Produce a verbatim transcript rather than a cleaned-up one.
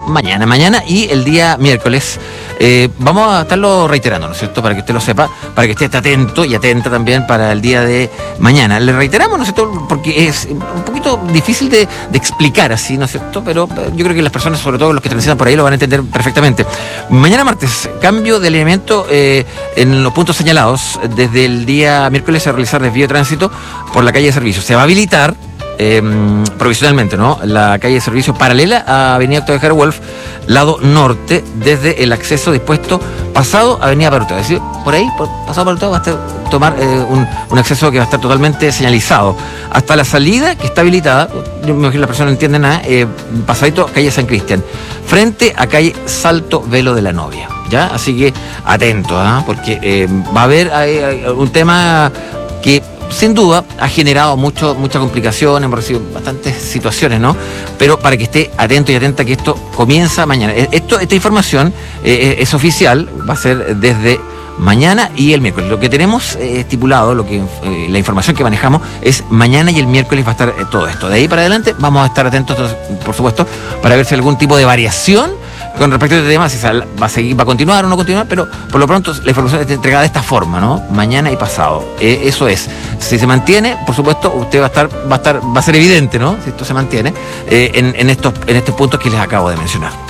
mañana, mañana y el día miércoles. Eh, vamos a estarlo reiterando, ¿no es cierto? Para que usted lo sepa, para que esté atento y atenta también para el día de mañana. Le reiteramos, ¿no es cierto? Porque es un poquito difícil de, de explicar así, ¿no es cierto? Pero yo creo que las personas, sobre todo los que transitan por ahí, lo van a entender perfectamente. Mañana martes, cambio de alineamiento eh, en los puntos señalados. Desde el día miércoles a realizar desvío de tránsito por la calle de servicio. Se va a habilitar Eh, provisionalmente, ¿no? La calle de servicio paralela a Avenida Octavio Jara Wolf, lado norte, desde el acceso dispuesto pasado Avenida Paruteo. Es decir, por ahí, por pasado Paruteo, va a estar, tomar eh, un, un acceso que va a estar totalmente señalizado. Hasta la salida, que está habilitada, yo me imagino que las personas no entienden nada, eh, pasadito calle San Cristian, frente a calle Salto Velo de la Novia, ¿ya? Así que atento, ¿eh? Porque eh, va a haber eh, un tema que sin duda ha generado mucho, mucha complicación, hemos recibido bastantes situaciones, ¿no? Pero para que esté atento y atenta que esto comienza mañana. Esto, esta información eh, es oficial, va a ser desde mañana y el miércoles. Lo que tenemos eh, estipulado, lo que eh, la información que manejamos es mañana y el miércoles va a estar eh, todo esto. De ahí para adelante vamos a estar atentos, por supuesto, para ver si hay algún tipo de variación con respecto a este tema, si va a seguir, va a continuar o no continuar, pero por lo pronto la información está entregada de esta forma, ¿no? Mañana y pasado. Eh, eso es. Si se mantiene, por supuesto, usted va a estar, va a estar, va a ser evidente, ¿no? Si esto se mantiene, eh, en, en estos, en estos puntos que les acabo de mencionar.